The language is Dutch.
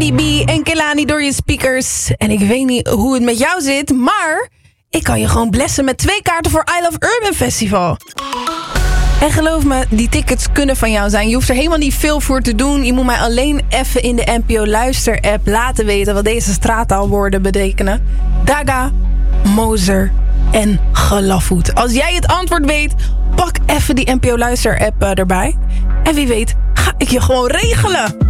Cardi B en Kehlani door je speakers. En ik weet niet hoe het met jou zit, maar ik kan je gewoon blessen met 2 kaarten voor I Love Urban Festival. En geloof me, die tickets kunnen van jou zijn. Je hoeft er helemaal niet veel voor te doen. Je moet mij alleen even in de NPO Luister app laten weten wat deze straattaalwoorden betekenen. Daga, Moser en Gelafvoet. Als jij het antwoord weet, pak even die NPO Luister app erbij. En wie weet, ga ik je gewoon regelen.